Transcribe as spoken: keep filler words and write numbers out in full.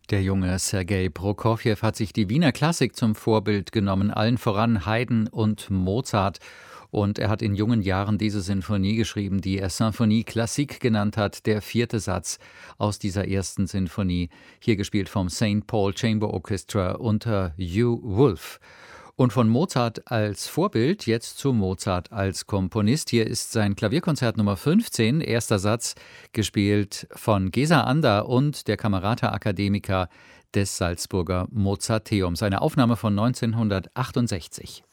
Der junge Sergei Prokofjew hat sich die Wiener Klassik zum Vorbild genommen, allen voran Haydn und Mozart. Und er hat in jungen Jahren diese Sinfonie geschrieben, die er Symphonie Classique genannt hat, der vierte Satz aus dieser ersten Sinfonie, hier gespielt vom Saint Paul Chamber Orchestra unter Hugh Wolf. Und von Mozart als Vorbild jetzt zu Mozart als Komponist. Hier ist sein Klavierkonzert Nummer fünfzehn, erster Satz, gespielt von Gesa Ander und der Camerata Academica des Salzburger Mozarteums. Eine Aufnahme von neunzehnhundertachtundsechzig.